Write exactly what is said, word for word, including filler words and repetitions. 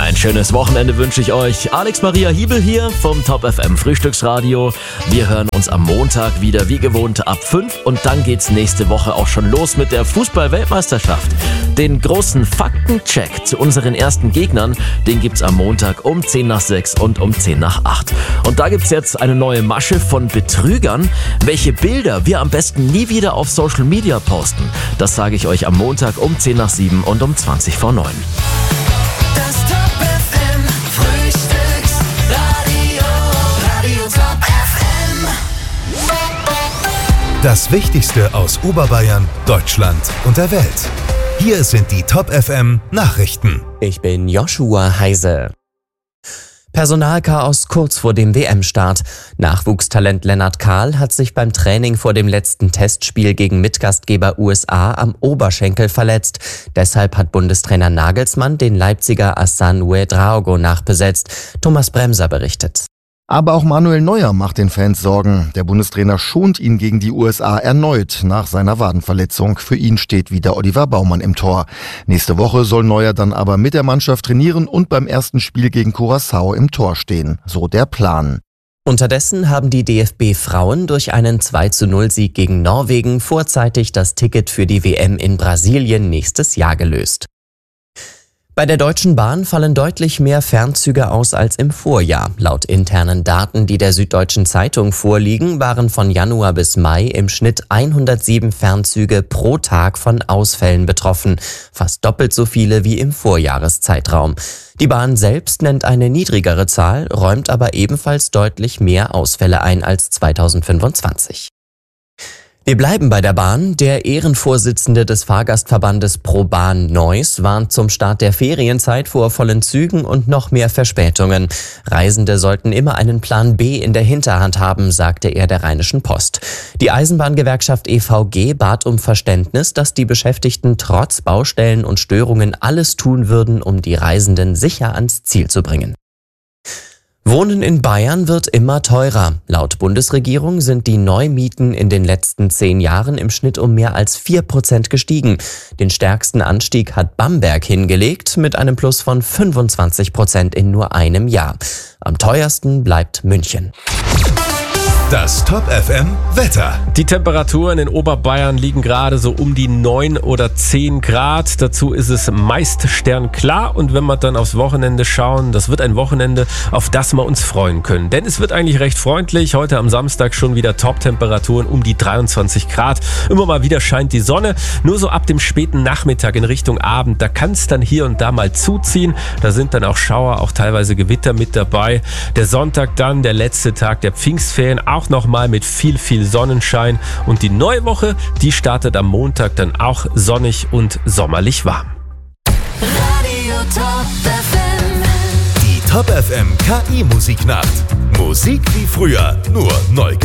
Ein schönes Wochenende wünsche ich euch. Alex Maria Hiebel hier vom Top F M Frühstücksradio. Wir hören uns am Montag wieder wie gewohnt ab fünf und dann geht's nächste Woche auch schon los mit der Fußball-Weltmeisterschaft. Den großen Faktencheck zu unseren ersten Gegnern, den gibt's am Montag um zehn nach sechs und um zehn nach acht. Und da gibt's jetzt eine neue Masche von Betrügern. Welche Bilder wir am besten nie wieder auf Social Media posten, das sage ich euch am Montag um zehn nach sieben und um zwanzig vor neun. Das Top F M Frühstücksradio, Radio Top F M. Das Wichtigste aus Oberbayern, Deutschland und der Welt. Hier sind die Top F M Nachrichten. Ich bin Joshua Heise. Personalchaos kurz vor dem W M-Start. Nachwuchstalent Lennart Kahl hat sich beim Training vor dem letzten Testspiel gegen Mitgastgeber U S A am Oberschenkel verletzt. Deshalb hat Bundestrainer Nagelsmann den Leipziger Hassan Ouedraogo nachbesetzt. Thomas Bremser berichtet. Aber auch Manuel Neuer macht den Fans Sorgen. Der Bundestrainer schont ihn gegen die U S A erneut nach seiner Wadenverletzung. Für ihn steht wieder Oliver Baumann im Tor. Nächste Woche soll Neuer dann aber mit der Mannschaft trainieren und beim ersten Spiel gegen Curaçao im Tor stehen. So der Plan. Unterdessen haben die D F B-Frauen durch einen zwei zu null Sieg gegen Norwegen vorzeitig das Ticket für die W M in Brasilien nächstes Jahr gelöst. Bei der Deutschen Bahn fallen deutlich mehr Fernzüge aus als im Vorjahr. Laut internen Daten, die der Süddeutschen Zeitung vorliegen, waren von Januar bis Mai im Schnitt hundertsieben Fernzüge pro Tag von Ausfällen betroffen. Fast doppelt so viele wie im Vorjahreszeitraum. Die Bahn selbst nennt eine niedrigere Zahl, räumt aber ebenfalls deutlich mehr Ausfälle ein als zweitausendfünfundzwanzig. Wir bleiben bei der Bahn. Der Ehrenvorsitzende des Fahrgastverbandes ProBahn Neuss warnt zum Start der Ferienzeit vor vollen Zügen und noch mehr Verspätungen. Reisende sollten immer einen Plan B in der Hinterhand haben, sagte er der Rheinischen Post. Die Eisenbahngewerkschaft E V G bat um Verständnis, dass die Beschäftigten trotz Baustellen und Störungen alles tun würden, um die Reisenden sicher ans Ziel zu bringen. Wohnen in Bayern wird immer teurer. Laut Bundesregierung sind die Neumieten in den letzten zehn Jahren im Schnitt um mehr als vier Prozent gestiegen. Den stärksten Anstieg hat Bamberg hingelegt mit einem Plus von fünfundzwanzig Prozent in nur einem Jahr. Am teuersten bleibt München. Das Top F M Wetter. Die Temperaturen in Oberbayern liegen gerade so um die neun oder zehn Grad. Dazu ist es meist sternklar. Und wenn wir dann aufs Wochenende schauen, das wird ein Wochenende, auf das wir uns freuen können. Denn es wird eigentlich recht freundlich. Heute am Samstag schon wieder Top-Temperaturen um die dreiundzwanzig Grad. Immer mal wieder scheint die Sonne. Nur so ab dem späten Nachmittag in Richtung Abend, da kann es dann hier und da mal zuziehen. Da sind dann auch Schauer, auch teilweise Gewitter mit dabei. Der Sonntag dann, der letzte Tag der Pfingstferien, auch nochmal mit viel, viel Sonnenschein. Und die neue Woche, die startet am Montag dann auch sonnig und sommerlich warm. Radio Top F M. Die Top F M K I-Musiknacht. Musik wie früher, nur neu gemacht.